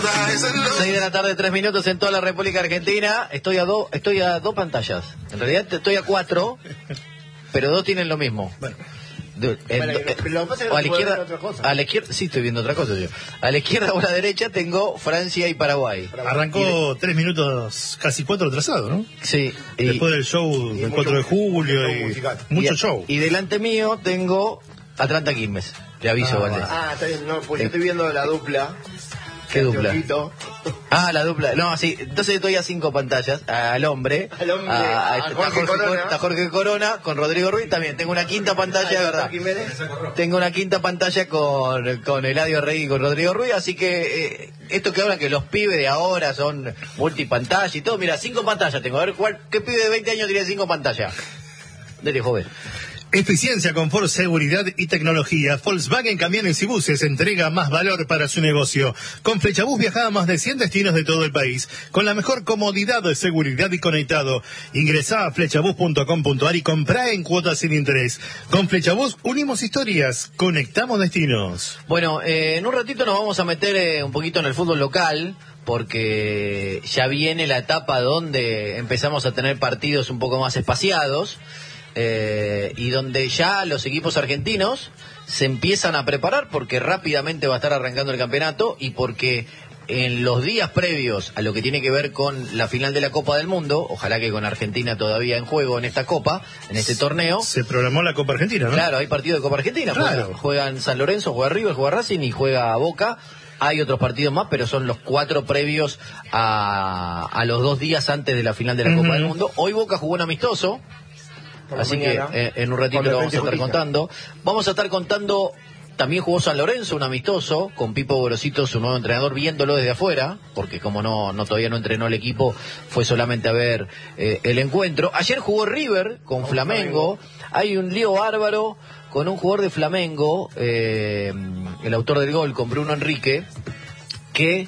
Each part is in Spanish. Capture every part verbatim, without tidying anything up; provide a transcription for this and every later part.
seis de la tarde, tres minutos en toda la República Argentina. Estoy a dos, estoy a dos pantallas. En realidad estoy a cuatro, pero dos tienen lo mismo. Bueno. De, en, bueno, eh, lo que pasa es que o a la no izquierda, otra cosa. a la izquierda, sí estoy viendo otra cosa yo. A la izquierda o a la derecha tengo Francia y Paraguay. Arrancó de... tres minutos, casi cuatro atrasado, ¿no? Sí. Y, después del show del cuatro de julio y musical. mucho y, show. Y delante mío tengo Atlanta Quilmes. Te aviso, ah, Valdés. Ah, está bien, no, pues yo estoy viendo la dupla. ¿Qué dupla? Teoquito. Ah, la dupla. No, sí. Entonces estoy a cinco pantallas. Al hombre. Al hombre. A, a, A a Jorge Jorge, Corona. a Jorge Corona con Rodrigo Ruiz. También tengo una quinta pantalla, ¿verdad? Tengo una quinta pantalla con, con Eladio Rey y con Rodrigo Ruiz. Así que eh, esto que hablan que los pibes de ahora son multipantalla y todo. Mira, cinco pantallas tengo. A ver, ¿cuál, ¿qué pibe de veinte años tiene cinco pantallas? Dele, joven. Eficiencia, confort, seguridad y tecnología. Volkswagen Camiones y Buses entrega más valor para su negocio. Con Flechabús viaja a más de cien destinos de todo el país, con la mejor comodidad, seguridad y conectado. Ingresá a flechabús punto com punto ar y comprá en cuotas sin interés. Con Flechabús unimos historias, conectamos destinos. Bueno, eh, en un ratito nos vamos a meter eh, un poquito en el fútbol local, porque ya viene la etapa donde empezamos a tener partidos un poco más espaciados. Eh, y donde ya los equipos argentinos se empiezan a preparar porque rápidamente va a estar arrancando el campeonato y porque en los días previos a lo que tiene que ver con la final de la Copa del Mundo, ojalá que con Argentina todavía en juego en esta Copa, en este torneo. Se programó la Copa Argentina, ¿no? Claro, hay partido de Copa Argentina, claro. juegan, juegan San Lorenzo, juega River, juega Racing y juega Boca. Hay otros partidos más, pero son los cuatro previos a, a los dos días antes de la final de la Copa uh-huh. del Mundo. Hoy Boca jugó un amistoso. Así mañana, que eh, en un ratito lo vamos a estar contando. Vamos a estar contando, también jugó San Lorenzo, un amistoso, con Pipo Gorosito, su nuevo entrenador, viéndolo desde afuera, porque como no, no todavía no entrenó el equipo, fue solamente a ver eh, el encuentro. Ayer jugó River con Flamengo. Hay un lío bárbaro con un jugador de Flamengo, eh, el autor del gol, con Bruno Enrique, que...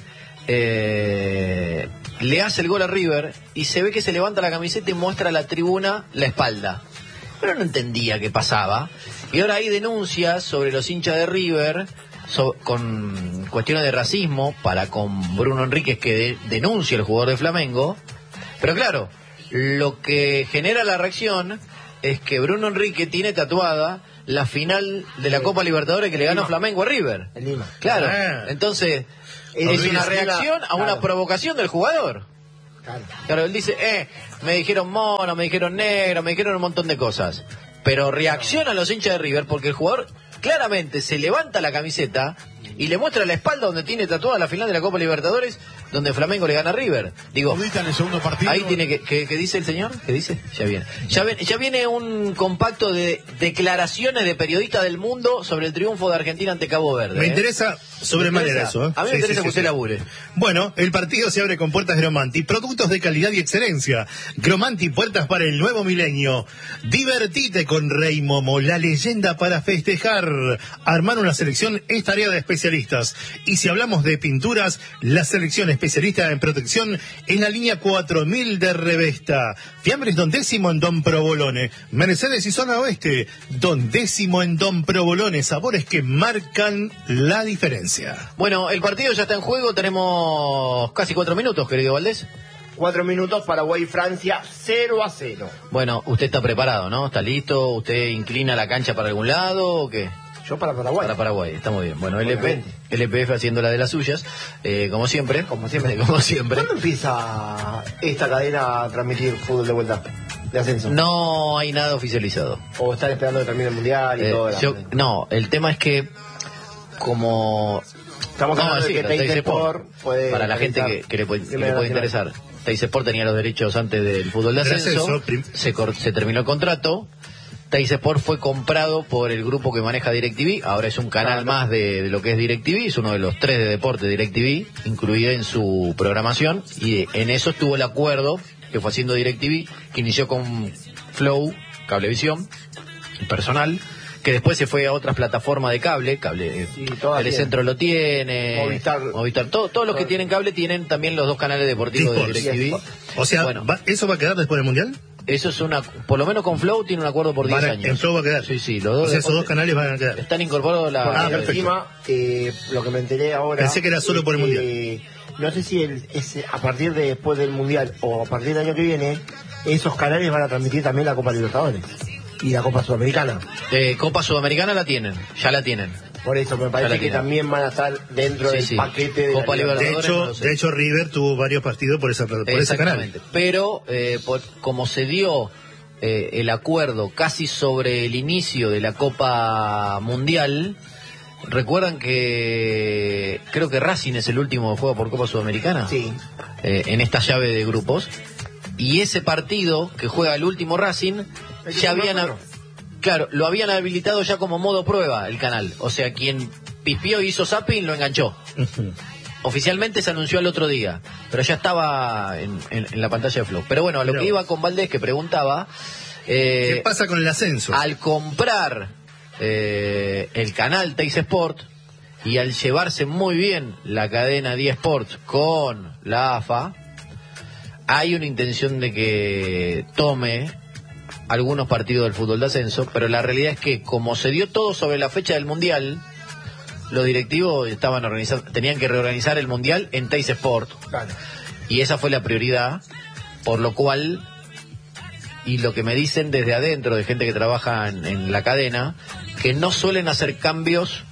Eh, le hace el gol a River y se ve que se levanta la camiseta y muestra a la tribuna la espalda. Pero no entendía qué pasaba. Y ahora hay denuncias sobre los hinchas de River so, con cuestiones de racismo para con Bruno Enríquez, que de, denuncia el jugador de Flamengo. Pero claro, lo que genera la reacción es que Bruno Enrique tiene tatuada la final de la Copa Libertadores que le ganó Flamengo a River. En Lima. Claro, ah. entonces... Es una reacción a una claro. provocación del jugador. Claro. claro, él dice, eh, me dijeron mono, me dijeron negro, me dijeron un montón de cosas. Pero reaccionan los hinchas de River porque el jugador claramente se levanta la camiseta y le muestra la espalda donde tiene tatuada la final de la Copa Libertadores, donde Flamengo le gana a River. Digo, en el segundo partido. Ahí tiene que, que, que dice el señor, ¿qué dice? Ya viene. Ya, ven, ya viene un compacto de declaraciones de periodistas del mundo sobre el triunfo de Argentina ante Cabo Verde. Me ¿eh? interesa sobremanera eso. ¿eh? A mí me sí, interesa sí, que sí, usted sí. labure. Bueno, el partido se abre con puertas Gromanti, productos de calidad y excelencia. Gromanti, puertas para el nuevo milenio. Divertite con Rey Momo, la leyenda para festejar. Armar una selección es tarea de especialistas. Y si hablamos de pinturas, la selección especialista en protección es la línea cuatro mil de Revesta. Fiambres Don Décimo en Don Provolone. Mercedes y Zona Oeste, Don Décimo en Don Provolone. Sabores que marcan la diferencia. Bueno, el partido ya está en juego. Tenemos casi cuatro minutos, querido Valdés. Cuatro minutos, Paraguay y Francia, cero a cero. Bueno, usted está preparado, ¿no? ¿Está listo? ¿Usted inclina la cancha para algún lado o qué? Yo para Paraguay. Para Paraguay, está muy bien. Bueno, L P, L P F haciendo la de las suyas, eh, como siempre. Como siempre. como siempre. ¿Cuándo empieza esta cadena a transmitir fútbol de vuelta? De ascenso. No hay nada oficializado. ¿O están esperando que termine el mundial y eh, todo? Yo, no, el tema es que como... Estamos hablando no, de que Teis Sport puede... Para la gente que, que le puede, que le puede interesar. Teis Sport tenía los derechos antes del fútbol de ascenso, se, se terminó el contrato. Teis Sport fue comprado por el grupo que maneja DirecTV, ahora es un canal más de, de lo que es DirecTV, es uno de los tres de deporte de DirecTV, incluido en su programación, y en eso estuvo el acuerdo que fue haciendo DirecTV, que inició con Flow, Cablevisión, personal, que después se fue a otras plataformas de cable, cable, sí, Telecentro lo tiene, Movistar, Movistar todo, todos los que tienen cable tienen también los dos canales deportivos de DirecTV. O sea, bueno, ¿va, ¿eso va a quedar después del Mundial? Eso es una, por lo menos con Flow tiene un acuerdo por diez Van a- años. en Flow va a quedar. Sí, sí, los dos. O sea, esos deportes dos canales van a quedar. están incorporados a la. Ah, Y perfecto. encima, eh, lo que me enteré ahora... Pensé que era solo es por el que, Mundial. No sé si el, ese, a partir de después del Mundial o a partir del año que viene, esos canales van a transmitir también la Copa Libertadores y la Copa Sudamericana. Eh, Copa Sudamericana la tienen, ya la tienen. Por eso me Ya parece la que tienen. también van a estar dentro Sí, del sí. paquete de Copa la De Libertadores. hecho, no lo sé. de hecho, River tuvo varios partidos por esa por ese canal. Exactamente. Pero eh, por- como se dio eh, el acuerdo casi sobre el inicio de la Copa Mundial, recuerdan que creo que Racing es el último que juega por Copa Sudamericana. Sí. Eh, en esta llave de grupos. Y ese partido que juega el último Racing, ¿El que ya se habían, llama? claro, lo habían habilitado ya como modo prueba el canal. O sea, quien pispió y hizo zapping lo enganchó. Oficialmente se anunció al otro día, pero ya estaba en, en- en la pantalla de Flow. Pero bueno, a lo Mirá que vos. iba con Valdés, que preguntaba, eh, ¿Qué pasa con el ascenso? al comprar eh, el canal Teis Sport y al llevarse muy bien la cadena diez Sports con la A F A, hay una intención de que tome algunos partidos del fútbol de ascenso, pero la realidad es que como se dio todo sobre la fecha del Mundial, los directivos estaban organizando, tenían que reorganizar el Mundial en Teis Sport, Claro. y esa fue la prioridad, por lo cual, y lo que me dicen desde adentro de gente que trabaja en, en la cadena, que no suelen hacer cambios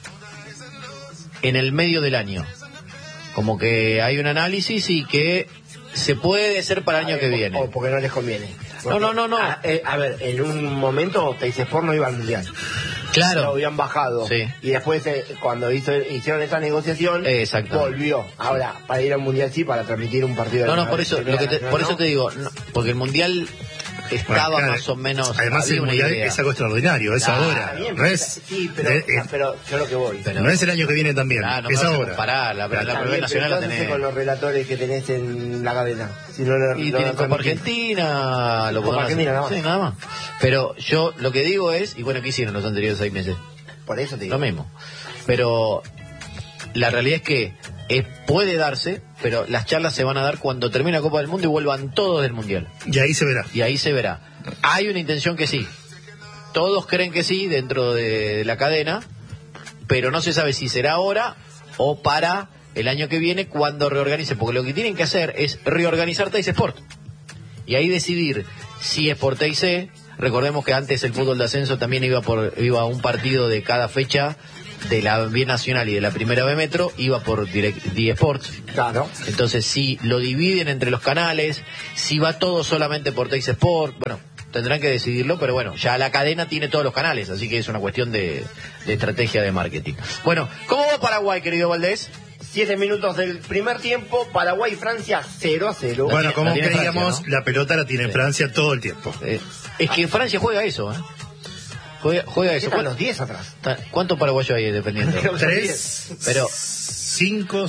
en el medio del año. Como que hay un análisis y que se puede hacer para el año que viene. O porque no les conviene. No, no, no, no. A, eh, a ver, en un momento Teis Sport no iba al Mundial. Lo Claro. habían bajado. Sí. Y después, eh, cuando hizo, hicieron esa negociación, Exacto. volvió. Ahora, para ir al Mundial sí, para transmitir un partido de No, la no, por eso, Primera lo que te- Nacional, por ¿no? eso te digo, no, porque el Mundial estaba Bueno, claro, más o menos. Además, había el una Mundial idea. es algo extraordinario, es Ah, ahora. Está bien, No pero- es, sí, pero, eh, eh, pero yo lo que voy. Pero- no es el año que viene también, Ah, no es me vas a ahora. comparar, la, la, Está la bien, nacional pero la ¿qué haces tenés. con los relatores que tenés en la cadena? Si no lo- Y lo tienen Copa transmitís. Argentina, lo Copa podrán Argentina, hacer. nada más. Sí, nada más. Pero yo lo que digo es, y bueno, ¿qué hicieron los anteriores seis meses? Por eso te digo. Lo mismo. Pero la realidad es que eh, puede darse, pero las charlas se van a dar cuando termine la Copa del Mundo y vuelvan todos del Mundial. Y ahí se verá. Y ahí se verá. Hay una intención que sí. Todos creen que sí dentro de la cadena, pero no se sabe si será ahora o para el año que viene cuando reorganice. Porque lo que tienen que hacer es reorganizar Teis Sport. Y ahí decidir si es por T I C. Recordemos que antes el fútbol de ascenso también iba por iba a un partido de cada fecha de la B Nacional y de la Primera B Metro, iba por Direct, D Sports. Claro. Entonces, si lo dividen entre los canales, si va todo solamente por Teis Sport, bueno, tendrán que decidirlo, pero bueno, ya la cadena tiene todos los canales, así que es una cuestión de, de estrategia de marketing. Bueno, ¿cómo va Paraguay, querido Valdés? Siete minutos del primer tiempo, Paraguay y Francia cero a cero. Bueno, la como tiene creíamos, Francia, ¿no? la pelota la tiene Sí. Francia todo el tiempo. Eh, es que Francia juega eso, ¿eh? Juega, juega eso. Están los diez atrás. ¿Cuántos paraguayos hay dependiendo? Creo que son Tres, diez. Pero- cinco,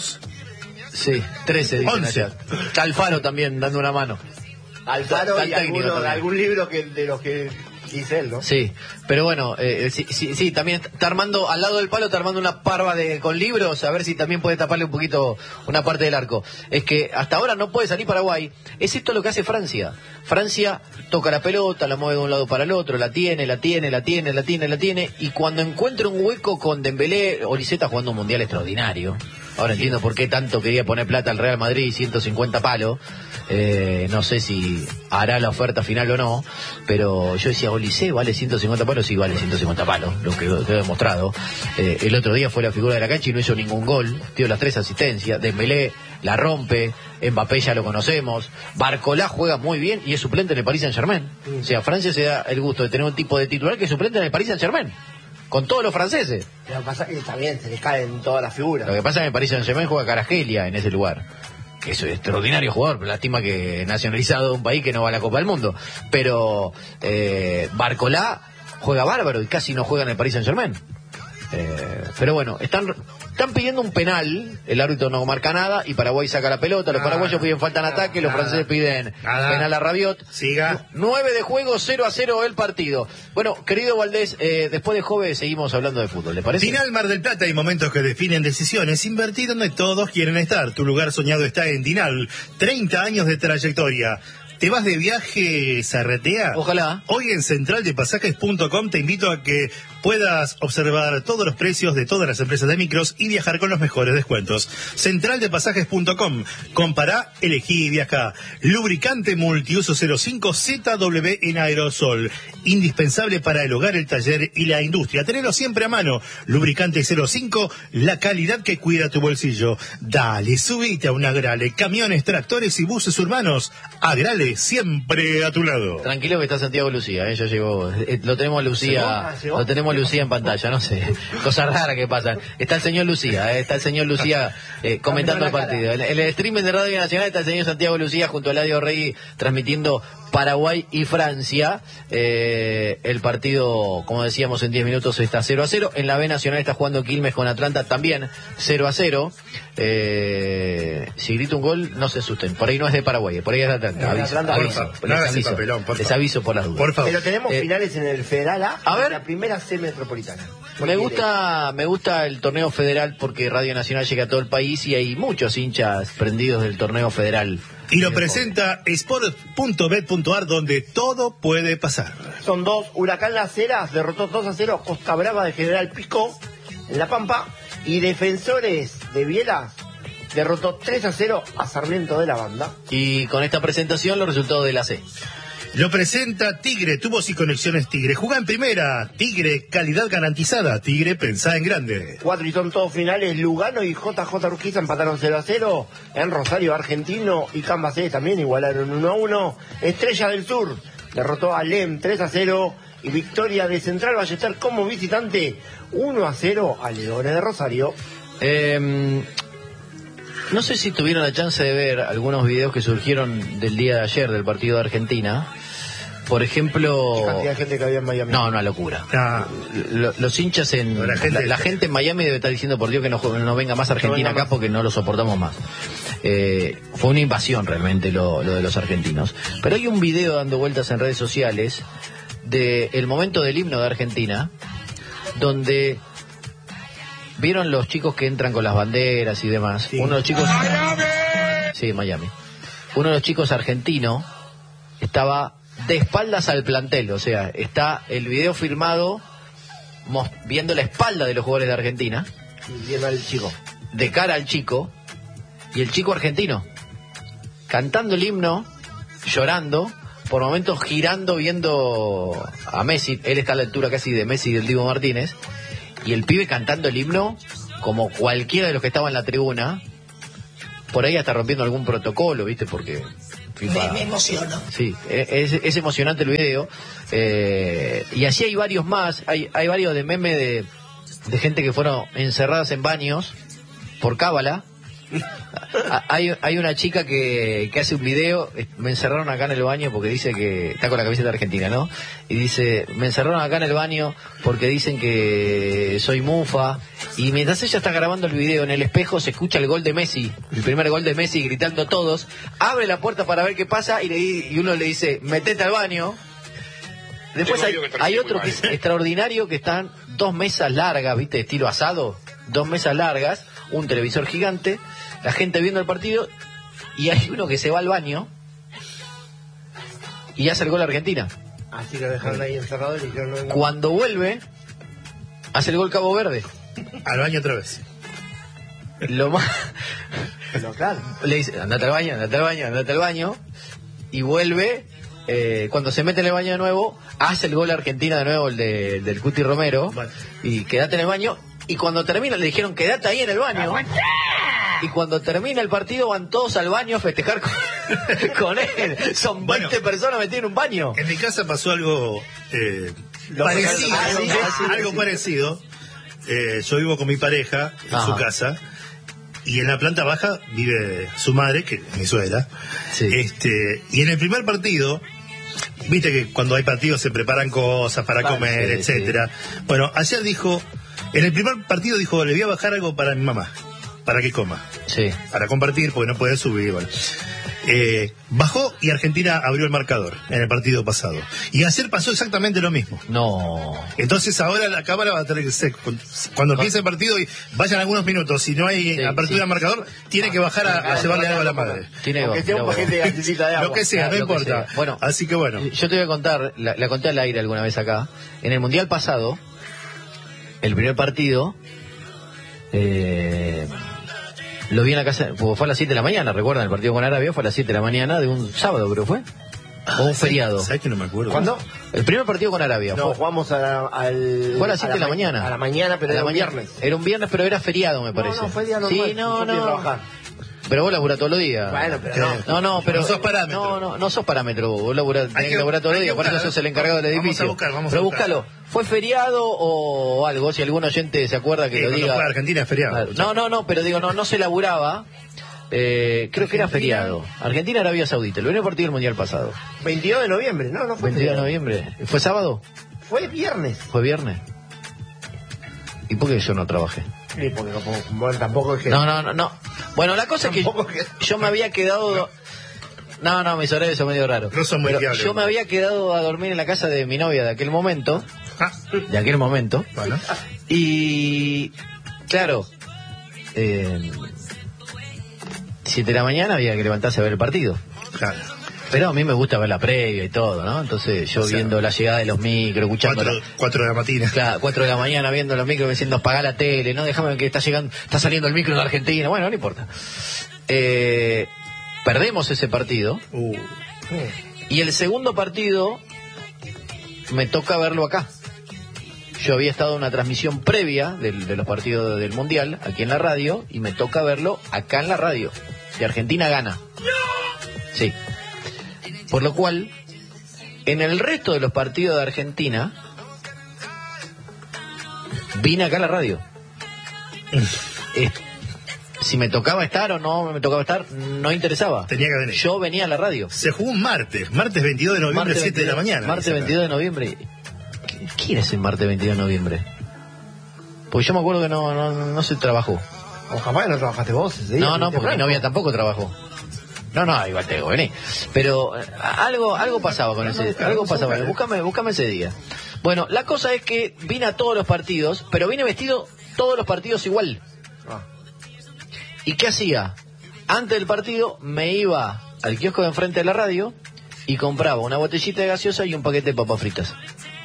Sí, trece, dicen Once. allá. Está Alfaro también dando una mano. Alfaro Está y el técnico alguno, también. algún libro que de los que dice él, ¿no? Sí, pero bueno, eh, sí, sí, sí, también está armando, al lado del palo está armando una parva de con libros, a ver si también puede taparle un poquito una parte del arco. Es que hasta ahora no puede salir Paraguay. Es esto lo que hace Francia. Francia toca la pelota, la mueve de un lado para el otro, la tiene, la tiene, la tiene, la tiene, la tiene, y cuando encuentra un hueco con Dembélé, Olise está jugando un mundial extraordinario. Ahora entiendo por qué tanto quería poner plata al Real Madrid, ciento cincuenta palos. Eh, no sé si hará la oferta final o no, pero yo decía, Olise vale ciento cincuenta palos, sí vale ciento cincuenta palos, lo que quedó demostrado. Eh, el otro día fue la figura de la cancha y no hizo ningún gol, dio las tres asistencias, Dembélé la rompe, Mbappé ya lo conocemos, Barcolá juega muy bien y es suplente en el Paris Saint-Germain. O sea, Francia se da el gusto de tener un tipo de titular que es suplente en el Paris Saint-Germain, con todos los franceses. Lo que pasa es que también se les caen todas las figuras. Lo que pasa es que el Paris Saint-Germain juega Caragelia en ese lugar, que es un extraordinario jugador, pero lástima que nacionalizado de un país que no va a la Copa del Mundo. Pero eh, Barcolá juega bárbaro y casi no juega en el Paris Saint-Germain. Eh, pero bueno, están están pidiendo un penal, el árbitro no marca nada y Paraguay saca la pelota, los Nada, paraguayos piden falta en ataque, los nada, franceses piden nada. penal a Rabiot. Siga. nueve de juego, cero a cero el partido. Bueno, querido Valdés, eh, después de Jove seguimos hablando de fútbol, ¿le parece? Dinal Mar del Plata, hay momentos que definen decisiones. Invertir donde todos quieren estar. Tu lugar soñado está en Dinal. treinta años de trayectoria. ¿Te vas de viaje, Zarratea? Ojalá. Hoy en central de pasajes punto com te invito a que puedas observar todos los precios de todas las empresas de micros y viajar con los mejores descuentos. central de pasajes punto com. Compará, elegí y viaja. Lubricante multiuso cero cinco Z W en aerosol. Indispensable para el hogar, el taller y la industria. Tenelo siempre a mano. Lubricante cero cinco, la calidad que cuida tu bolsillo. Dale, subite a un Agrale. Camiones, tractores y buses urbanos. Agrale, siempre a tu lado. Tranquilo que está Santiago Lucía, ¿eh? Ya llegó. Eh, Lo tenemos a Lucía, ¿Llegó? lo tenemos a Lucía en pantalla, no sé. Cosas raras que pasan. Está el señor Lucía, ¿eh? Está el señor Lucía eh, comentando el partido. En el streaming de Radio Nacional está el señor Santiago Lucía junto a Eladio Rey transmitiendo Paraguay y Francia. Eh, el partido, como decíamos, en diez minutos está cero a cero. En la B Nacional está jugando Quilmes con Atlanta también cero a cero. Eh, si grito un gol, no se asusten. Por ahí no es de Paraguay, por ahí es de Atlanta. Aviso, Atlanta, aviso. por favor. Les Nada aviso, sin papelón, por les favor. aviso por las dudas. Por favor. Pero tenemos Eh, finales en el Federal A, a ver. la primera C metropolitana. Me gusta, me gusta el torneo federal porque Radio Nacional llega a todo el país y hay muchos hinchas prendidos del torneo federal. Y lo presenta sport punto bet punto ar, donde todo puede pasar. Son dos. Huracán Las Heras derrotó dos a cero Costa Brava de General Pico en La Pampa. Y Defensores de Biela derrotó tres a cero a Sarmiento de la Banda. Y con esta presentación los resultados de la C. Lo presenta Tigre, tubos y conexiones Tigre. Juega en primera. Tigre, calidad garantizada. Tigre, pensá en grande. Cuatro y son todos finales. Lugano y J J Urquiza empataron cero a cero. En Rosario, Argentino y Cambacé también igualaron uno a uno. Estrella del Sur derrotó a Lem tres a cero. Y victoria de Central Ballester como visitante uno a cero a Leones de Rosario. Eh, no sé si tuvieron la chance de ver algunos videos que surgieron del día de ayer del partido de Argentina. Por ejemplo... ¿Qué cantidad de gente que había en Miami? No, una locura. Ah, Lo- los hinchas en... La La gente- gente, la, gente en Miami debe estar diciendo por Dios que no, jue- no venga más Argentina venga acá más. porque no lo soportamos más. Eh, fue una invasión realmente lo, lo de los argentinos. Pero hay un video dando vueltas en redes sociales del momento del himno de Argentina, donde vieron los chicos que entran con las banderas y demás. Sí. Uno de los chicos... Sí, Miami. Uno de los chicos argentinos estaba de espaldas al plantel, o sea, está el video filmado mos- viendo la espalda de los jugadores de Argentina, Y viene al chico. de cara al chico, y el chico argentino cantando el himno, llorando, por momentos girando, viendo a Messi. Él está a la altura casi de Messi y del Dibu Martínez, y el pibe cantando el himno como cualquiera de los que estaban en la tribuna, por ahí hasta rompiendo algún protocolo, ¿viste? Porque FIFA... Me, me emociono. Sí, es, es emocionante el video. Eh, y así hay varios más. Hay, hay varios de memes de, de gente que fueron encerradas en baños por cábala. A- Hay, hay una chica que, que hace un video. eh, Me encerraron acá en el baño porque dice que está con la camiseta argentina, ¿no? Y dice: me encerraron acá en el baño porque dicen que soy mufa. Y mientras ella está grabando el video, en el espejo se escucha el gol de Messi, el primer gol de Messi, gritando todos. Abre la puerta para ver qué pasa y, le, y uno le dice: metete al baño. Después hay, hay otro que es extraordinario, que están dos mesas largas, ¿viste? Estilo asado. Dos mesas largas, un televisor gigante, la gente viendo el partido, y hay uno que se va al baño y hace el gol a Argentina. Así que lo dejaron ahí encerrado y le dijeron no venga. Cuando vuelve, hace el gol Cabo Verde. al baño otra vez. Lo más... Pero claro. Le dice: andate al baño, andate al baño, andate al baño. Y vuelve, eh, cuando se mete en el baño de nuevo, hace el gol a Argentina de nuevo, el de- del Cuti Romero. Vale. Y quédate en el baño. Y cuando termina, le dijeron: quédate ahí en el baño. Y cuando termina el partido, van todos al baño a festejar con, con él. Son Bueno. veinte personas metidas en un baño. En mi casa pasó algo eh, Lo- parecido. Ah, sí, ah, sí, algo sí. parecido. Eh, yo vivo con mi pareja en Ajá. su casa. Y en la planta baja vive su madre, que es mi suegra. Sí. Este, y en el primer partido, viste que cuando hay partidos se preparan cosas para Claro, comer, sí, etcétera. Bueno, ayer dijo, en el primer partido dijo, le voy a bajar algo para mi mamá, para que coma, Sí. para compartir, porque no puede subir, bueno. Eh, bajó y Argentina abrió el marcador en el partido pasado. Y ayer pasó exactamente lo mismo. No. Entonces ahora la cámara va a tener que ser, cuando empiece el partido y vayan algunos minutos, si no hay Sí, apertura sí. del marcador, tiene que bajar a, a llevarle algo a la madre. Tiene Aunque sea un no, paquete de galletita de agua. Lo que sea, no Lo que importa. sea. Bueno, así que bueno. Yo te voy a contar, la, la conté al aire alguna vez acá. En el Mundial pasado, el primer partido, eh, lo vi en la casa, fue a las siete de la mañana, recuerdan, el partido con Arabia fue a las siete de la mañana de un sábado, creo fue. O un feriado. ¿Sabes que no me acuerdo? ¿Cuándo? El primer partido con Arabia. No, fue, jugamos a la, al... fue a las siete de la ma- mañana. A la mañana, pero A la era un mañana. viernes. Era un viernes, pero era feriado, me parece. No, no, fue día normal. Sí, no, yo fui a no. trabajar. Pero vos laburás todos los días. Bueno, pero no. No, no, pero... No sos parámetro. No, no, no sos parámetro. Vos laburás, tenés Hay que que- laburar todos los hay que días, por eso buscar. sos el encargado del Vamos a edificio. buscar, vamos a pero buscar. búscalo. ¿Fue feriado o algo? Si algún oyente se acuerda que Eh, lo cuando diga. juega Argentina es feriado. Claro. No, no, no, pero digo, no, no se laburaba. Eh, creo que era Argentina. feriado. Argentina, Arabia Saudita, el primer partido del Mundial pasado. veintidós de noviembre, no, no fue veintidós de feriado. noviembre. ¿Fue sábado? Fue viernes. ¿Fue viernes? ¿Y por qué yo no trabajé? Sí, porque no puedo- bueno, tampoco es que... No, no, no, no. Bueno, la cosa es que Tampoco que- yo me había quedado... No, no, mis horarios son medio raros. No son muy Pero fiables. yo me había quedado a dormir en la casa de mi novia de aquel momento. Ah, De aquel momento. bueno. Y... Claro. Eh, siete de la mañana había que levantarse a ver el partido. Claro. Pero a mí me gusta ver la previa y todo, ¿no? Entonces yo O sea, viendo la llegada de los micros, escuchando... Cuatro, cuatro de la mañana. Claro, cuatro de la mañana viendo los micros diciendo apaga la tele, no, déjame que está llegando, está saliendo el micro en Argentina, bueno, no importa. Eh, perdemos ese partido Uh, y el segundo partido me toca verlo acá. Yo había estado en una transmisión previa del- de los partidos del Mundial, aquí en la radio, y me toca verlo acá en la radio. Y Argentina gana. Sí. Por lo cual, en el resto de los partidos de Argentina, vine acá a la radio. Eh, si me tocaba estar o no me tocaba estar, no interesaba. Tenía que venir. Yo venía a la radio. Se jugó un martes, martes veintidós de noviembre, Martes siete de la veintidós mañana. Martes dice acá. veintidós de noviembre. ¿Qué- ¿Quién es el martes veintidós de noviembre? Porque yo me acuerdo que no, no, no se trabajó. O capaz que no trabajaste vos ese día. No, no, viniste porque mi franco. novia tampoco trabajó. No, no, igual tengo que venir. Pero eh, algo, algo pasaba con ese, algo pasaba. Búscame, búscame ese día. Bueno, la cosa es que vine a todos los partidos, pero vine vestido todos los partidos igual. Ah. ¿Y qué hacía? Antes del partido me iba al kiosco de enfrente de la radio y compraba una botellita de gaseosa y un paquete de papas fritas.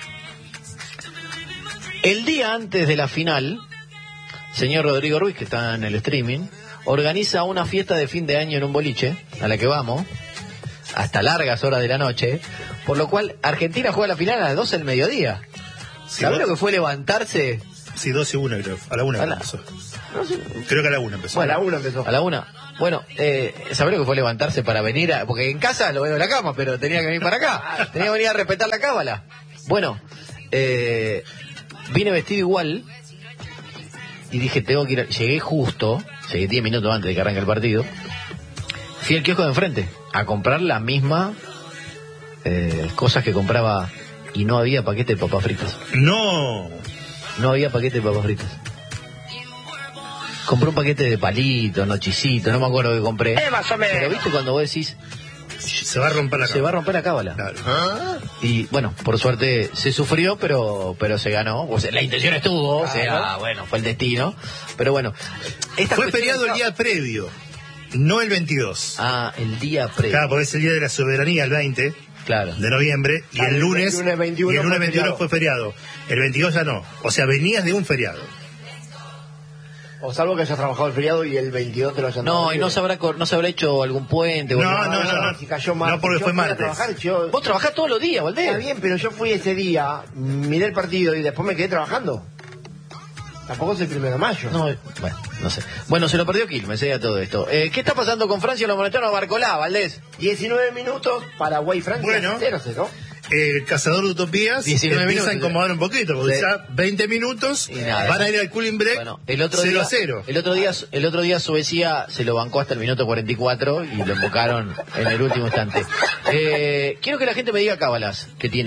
El día antes de la final, señor Rodrigo Ruiz, que está en el streaming, organiza una fiesta de fin de año en un boliche, a la que vamos, hasta largas horas de la noche, por lo cual Argentina juega la final a las doce del mediodía. Sí, ¿Sabés vos- lo que fue levantarse? Sí, doce y una creo. A la una A la- empezó. No sé, Creo que a la una empezó. Bueno, a la una empezó. a la una. Bueno, eh, ¿sabés lo que fue levantarse para venir a...? Porque en casa lo veo en la cama, pero tenía que venir para acá. Tenía que venir a respetar la cábala. Bueno, eh, vine vestido igual y dije, tengo que ir... a- Llegué justo, llegué diez minutos antes de que arranque el partido. Fui al kiosco de enfrente a comprar la misma eh, cosas que compraba y no había paquete de papas fritas. No. No había paquete de papas fritas. Compré un paquete de palitos, nochicitos, no me acuerdo qué compré. Pero viste cuando vos decís, Se va a romper la se va a romper la cábala. Claro. Y bueno, por suerte se sufrió, pero pero se ganó. O sea, la intención estuvo, o sea, bueno, fue el destino. Pero bueno. estas Fue cuestiones- feriado el día previo, no el veintidós. Ah, el día previo. Claro, porque es el día de la soberanía, el veinte Claro. de noviembre, y Ah, el el lunes, lunes veintiuno y el lunes fue veintiuno feriado. fue feriado. El veintidós ya no. O sea, venías de un feriado. O salvo que hayas trabajado el feriado y el veintidós te lo hayan dado No, y libre. no se habrá, cor- no se habrá hecho algún puente. o No, algo. no, no, no. Si cayó martes. No, porque Yo fue fui a martes. trabajar, yo- Vos trabajás todos los días, Valdés. Está bien, pero yo fui ese día, miré el partido y después me quedé trabajando. Tampoco es el primero de mayo. No, bueno, no sé. Bueno, se lo perdió Quilmes, eh, a todo esto. Eh, ¿Qué está pasando con Francia y los monetanos Barcolá, Valdés? diecinueve minutos, Paraguay, Francia, Bueno. cero cero. El cazador de utopías diecinueve empieza a minutos. incomodar un poquito, porque Sí. ya veinte minutos Y nada. van a ir al cooling break. Bueno, el otro cero día, a cero. el otro día, el otro día Suecia se lo bancó hasta el minuto cuarenta y cuatro y lo invocaron en el último instante. Eh, quiero que la gente me diga cábalas que tiene,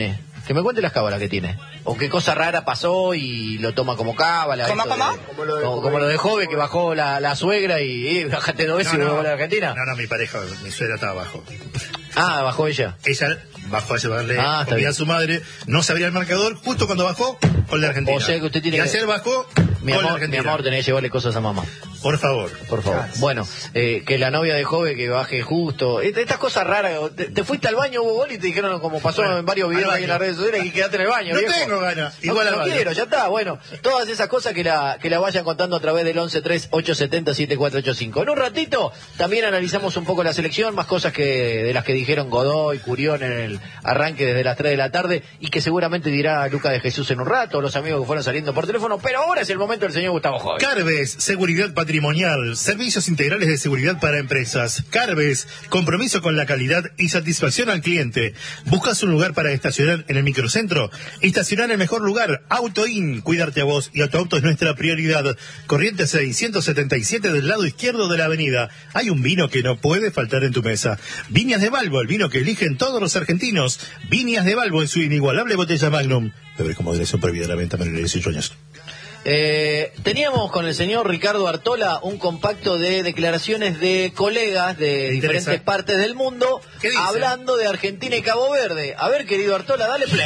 Que me cuente las cábalas que tiene. O qué cosa rara pasó y lo toma como cábala. ¿Cómo, cómo? De, como, lo de, como, como lo de Jove, que bajó la, la suegra y, y bájate dos veces no, no, y luego a la Argentina. No, no, mi pareja, mi suegra estaba abajo. Ah, bajó ella. Ella bajó a llevarle ah, comida a su madre, no se abría el marcador, justo cuando bajó, con la Argentina. O sea que usted tiene y que... ayer bajó, mi con amor, la Argentina. Mi amor, tenés que llevarle cosas a mamá. Por favor. Por favor. Gracias. Bueno, eh, que la novia de Jove que baje justo. Estas cosas raras. Te, te fuiste al baño, hubo gol y te dijeron, como pasó bueno, en varios videos ahí en las redes sociales, que quedaste en el baño. No viejo. tengo ganas. Igual no, no quiero, ya está. Bueno, todas esas cosas que la, que la vayan contando a través del once tres ocho siete cero siete cuatro ocho cinco. En un ratito también analizamos un poco la selección, más cosas que de las que dijeron Godoy, Curión en el arranque desde las tres de la tarde y que seguramente dirá Luca de Jesús en un rato, los amigos que fueron saliendo por teléfono. Pero ahora es el momento del señor Gustavo Jove. Carves, seguridad patrimonial. Servicios integrales de seguridad para empresas. Carves, compromiso con la calidad y satisfacción al cliente. ¿Buscas un lugar para estacionar en el microcentro? Estacionar en el mejor lugar. AutoIn, cuidarte a vos y a tu auto es nuestra prioridad. Corrientes seiscientos setenta y siete del lado izquierdo de la avenida. Hay un vino que no puede faltar en tu mesa. Viñas de Balbo, el vino que eligen todos los argentinos. Viñas de Balbo en su inigualable botella Magnum. Beber con moderación prohibida la venta menores de dieciocho años. Eh, teníamos con el señor Ricardo Artola un compacto de declaraciones de colegas de diferentes partes del mundo hablando de Argentina y Cabo Verde. A ver, querido Artola, dale play.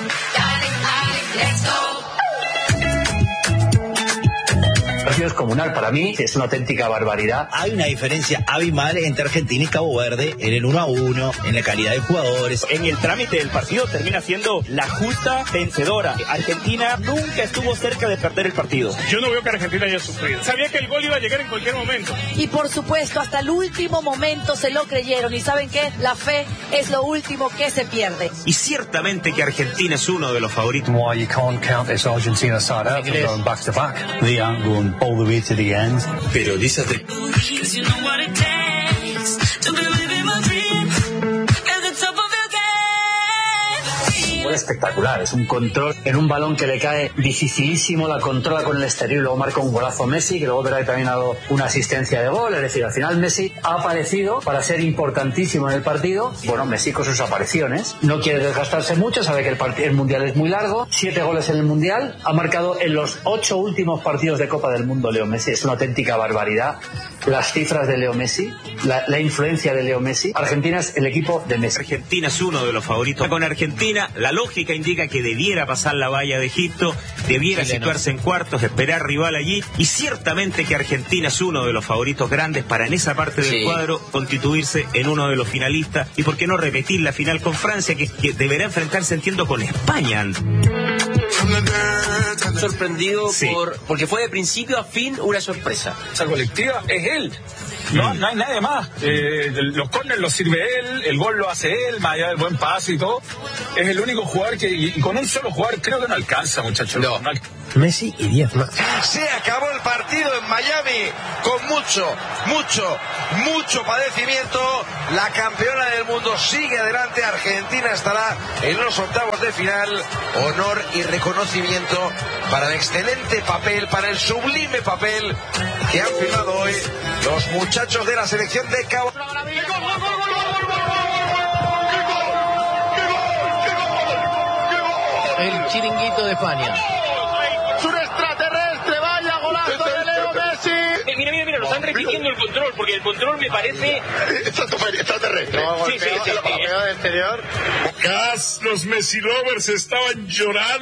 Es comunal, para mí es una auténtica barbaridad. Hay una diferencia abismal entre Argentina y Cabo Verde en el uno a uno, en la calidad de jugadores. En el trámite del partido termina siendo la justa vencedora. Argentina nunca estuvo cerca de perder el partido. Yo no veo que Argentina haya sufrido. Sabía que el gol iba a llegar en cualquier momento. Y por supuesto, hasta el último momento se lo creyeron. Y ¿saben qué? La fe es lo último que se pierde. Y ciertamente que Argentina es uno de los favoritos. Why you can't count this Argentina side out from going back to back. They aren't going all the way to the end. Periodízate. Espectacular, es un control en un balón que le cae dificilísimo, la controla con el exterior y luego marca un golazo Messi, que luego verá que también ha dado una asistencia de gol. Es decir, al final Messi ha aparecido para ser importantísimo en el partido. Bueno, Messi con sus apariciones no quiere desgastarse mucho, sabe que el, part- el Mundial es muy largo, siete goles en el Mundial, ha marcado en los ocho últimos partidos de Copa del Mundo Leo Messi. Es una auténtica barbaridad las cifras de Leo Messi, la, la influencia de Leo Messi. Argentina es el equipo de Messi. Argentina es uno de los favoritos. Con Argentina, la lógica indica que debiera pasar la valla de Egipto, debiera Chileno. situarse en cuartos, esperar rival allí, y ciertamente que Argentina es uno de los favoritos grandes para en esa parte del sí. cuadro constituirse en uno de los finalistas, y por qué no repetir la final con Francia, que, que deberá enfrentarse, entiendo, con España. Sorprendido sí. por porque fue de principio a fin una sorpresa. Esa colectiva es él. No, no hay nadie más. Eh, los córneres los sirve él, el gol lo hace él, más allá del buen pase y todo. Es el único jugador que, y con un solo jugador creo que no alcanza, muchachos. No. No. Messi y diez más. Se acabó el partido en Miami con mucho, mucho, mucho padecimiento. La campeona del mundo sigue adelante. Argentina estará en los octavos de final. Honor y reconocimiento para el excelente papel, para el sublime papel que han firmado hoy los muchachos de la selección de Cabo. El chiringuito de España. ¡Es un extraterrestre! ¡Vaya golazo de Leo Messi! Eh, mira, mira, mira, lo están repitiendo el control, porque el control me parece... extraterrestre. Sí, sí, sí, sí, sí. Exterior. Gas, los Messi lovers estaban llorando.